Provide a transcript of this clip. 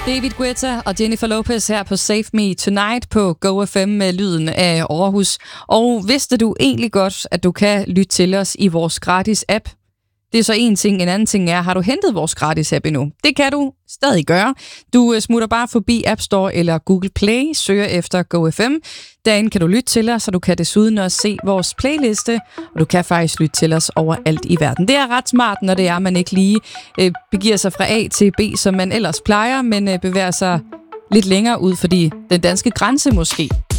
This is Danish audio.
David Guetta og Jennifer Lopez her på Save Me Tonight på Go FM med lyden af Aarhus. Og vidste du egentlig godt, at du kan lytte til os i vores gratis app? Det er så en ting. En anden ting er, har du hentet vores gratis app endnu? Det kan du stadig gøre. Du smutter bare forbi App Store eller Google Play, søger efter Go FM. Derinde kan du lytte til os, og du kan desuden også se vores playliste, og du kan faktisk lytte til os overalt i verden. Det er ret smart, når det er, man ikke lige begiver sig fra A til B, som man ellers plejer, men bevæger sig lidt længere ud, fordi den danske grænse måske